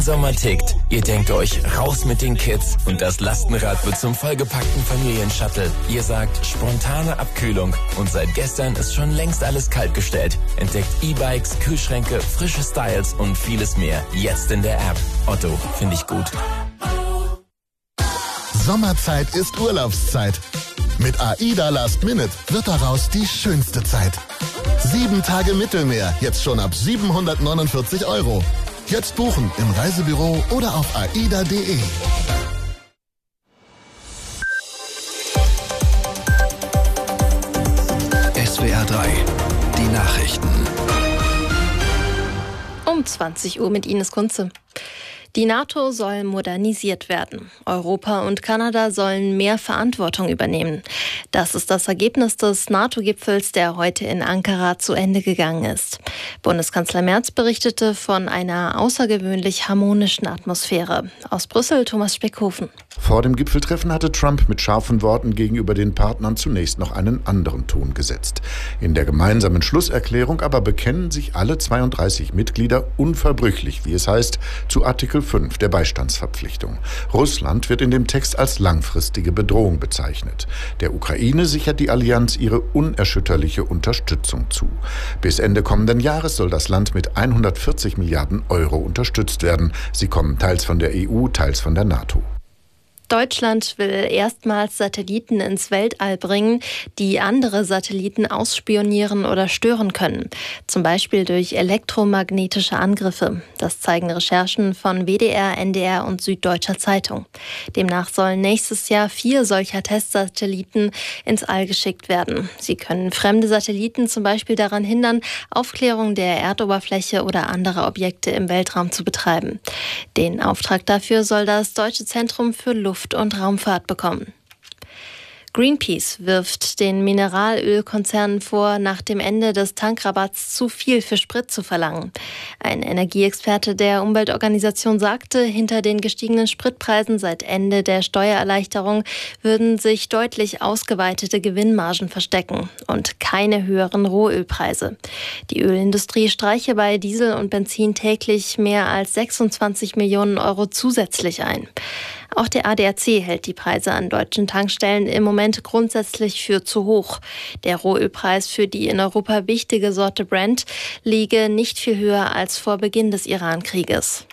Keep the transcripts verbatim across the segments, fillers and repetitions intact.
Sommer tickt. Ihr denkt euch, raus mit den Kids und das Lastenrad wird zum vollgepackten Familienshuttle. Ihr sagt, spontane Abkühlung und seit gestern ist schon längst alles kaltgestellt. Entdeckt E-Bikes, Kühlschränke, frische Styles und vieles mehr. Jetzt in der App. Otto, finde ich gut. Sommerzeit ist Urlaubszeit. Mit AIDA Last Minute wird daraus die schönste Zeit. Sieben Tage Mittelmeer, jetzt schon ab siebenhundertneunundvierzig Euro. Jetzt buchen im Reisebüro oder auf aida punkt de. S W R drei, die Nachrichten. Um zwanzig Uhr mit Ines Kunze. Die NATO soll modernisiert werden. Europa und Kanada sollen mehr Verantwortung übernehmen. Das ist das Ergebnis des NATO-Gipfels, der heute in Ankara zu Ende gegangen ist. Bundeskanzler Merz berichtete von einer außergewöhnlich harmonischen Atmosphäre. Aus Brüssel Thomas Speckhofen. Vor dem Gipfeltreffen hatte Trump mit scharfen Worten gegenüber den Partnern zunächst noch einen anderen Ton gesetzt. In der gemeinsamen Schlusserklärung aber bekennen sich alle zweiunddreißig Mitglieder unverbrüchlich, wie es heißt, zu Artikel fünf der Beistandsverpflichtung. Russland wird in dem Text als langfristige Bedrohung bezeichnet. Der Ukraine sichert die Allianz ihre unerschütterliche Unterstützung zu. Bis Ende kommenden Jahres soll das Land mit hundertvierzig Milliarden Euro unterstützt werden. Sie kommen teils von der E U, teils von der NATO. Deutschland will erstmals Satelliten ins Weltall bringen, die andere Satelliten ausspionieren oder stören können. Zum Beispiel durch elektromagnetische Angriffe. Das zeigen Recherchen von W D R, N D R und Süddeutscher Zeitung. Demnach sollen nächstes Jahr vier solcher Testsatelliten ins All geschickt werden. Sie können fremde Satelliten zum Beispiel daran hindern, Aufklärung der Erdoberfläche oder anderer Objekte im Weltraum zu betreiben. Den Auftrag dafür soll das Deutsche Zentrum für Luft- und Raumfahrt bekommen. Greenpeace wirft den Mineralölkonzernen vor, nach dem Ende des Tankrabatts zu viel für Sprit zu verlangen. Ein Energieexperte der Umweltorganisation sagte, hinter den gestiegenen Spritpreisen seit Ende der Steuererleichterung würden sich deutlich ausgeweitete Gewinnmargen verstecken und keine höheren Rohölpreise. Die Ölindustrie streiche bei Diesel und Benzin täglich mehr als sechsundzwanzig Millionen Euro zusätzlich ein. Auch der A D A C hält die Preise an deutschen Tankstellen im Moment grundsätzlich für zu hoch. Der Rohölpreis für die in Europa wichtige Sorte Brent liege nicht viel höher als vor Beginn des Iran-Krieges.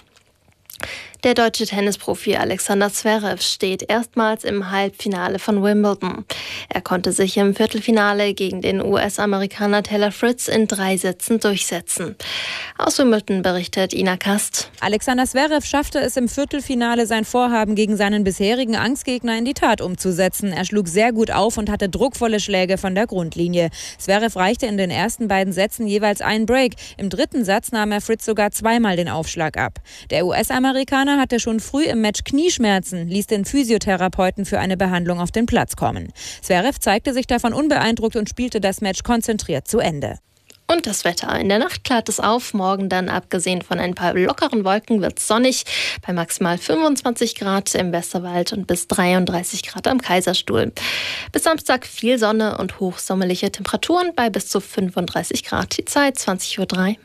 Der deutsche Tennisprofi Alexander Zverev steht erstmals im Halbfinale von Wimbledon. Er konnte sich im Viertelfinale gegen den U S-Amerikaner Taylor Fritz in drei Sätzen durchsetzen. Aus Wimbledon berichtet Ina Kast. Alexander Zverev schaffte es im Viertelfinale, sein Vorhaben gegen seinen bisherigen Angstgegner in die Tat umzusetzen. Er schlug sehr gut auf und hatte druckvolle Schläge von der Grundlinie. Zverev reichte in den ersten beiden Sätzen jeweils einen Break. Im dritten Satz nahm er Fritz sogar zweimal den Aufschlag ab. Der U S-Amerikaner hatte schon früh im Match Knieschmerzen, ließ den Physiotherapeuten für eine Behandlung auf den Platz kommen. Zverev zeigte sich davon unbeeindruckt und spielte das Match konzentriert zu Ende. Und das Wetter. In der Nacht klart es auf. Morgen dann, abgesehen von ein paar lockeren Wolken, wird es sonnig. Bei maximal fünfundzwanzig Grad im Westerwald und bis dreiunddreißig Grad am Kaiserstuhl. Bis Samstag viel Sonne und hochsommerliche Temperaturen bei bis zu fünfunddreißig Grad. Die Zeit zwanzig Uhr drei.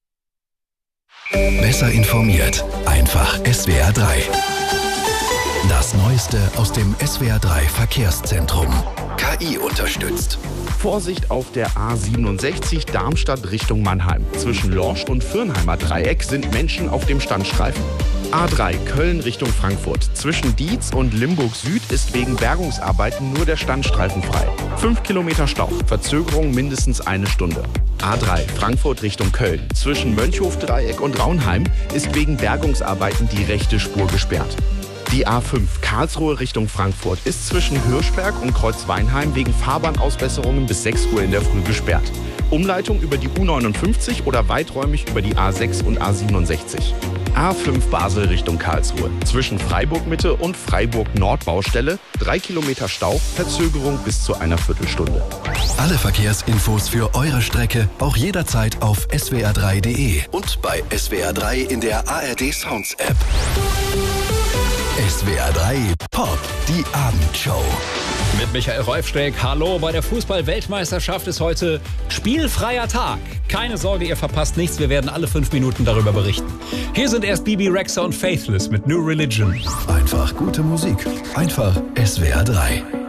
Besser informiert. Einfach S W R drei. Das Neueste aus dem S W R drei Verkehrszentrum. K I unterstützt. Vorsicht auf der A siebenundsechzig Darmstadt Richtung Mannheim. Zwischen Lorsch und Fürnheimer Dreieck sind Menschen auf dem Standstreifen. A drei Köln Richtung Frankfurt. Zwischen Dietz und Limburg Süd ist wegen Bergungsarbeiten nur der Standstreifen frei. Fünf Kilometer Stau. Verzögerung mindestens eine Stunde. A drei Frankfurt Richtung Köln. Zwischen Mönchhof Dreieck und Raunheim ist wegen Bergungsarbeiten die rechte Spur gesperrt. Die A fünf Karlsruhe Richtung Frankfurt ist zwischen Hirschberg und Kreuzweinheim wegen Fahrbahnausbesserungen bis sechs Uhr in der Früh gesperrt. Umleitung über die U neunundfünfzig oder weiträumig über die A sechs und A siebenundsechzig. A fünf Basel Richtung Karlsruhe. Zwischen Freiburg Mitte und Freiburg Nordbaustelle drei Kilometer Stau, Verzögerung bis zu einer Viertelstunde. Alle Verkehrsinfos für eure Strecke auch jederzeit auf S W R drei Punkt de und bei S W R drei in der A R D Sounds App. S W R drei Pop, die Abendshow. Mit Michael Rolfsteck. Hallo, bei der Fußball-Weltmeisterschaft ist heute spielfreier Tag. Keine Sorge, ihr verpasst nichts. Wir werden alle fünf Minuten darüber berichten. Hier sind erst Bibi Rexha und Faithless mit New Religion. Einfach gute Musik. Einfach S W R drei.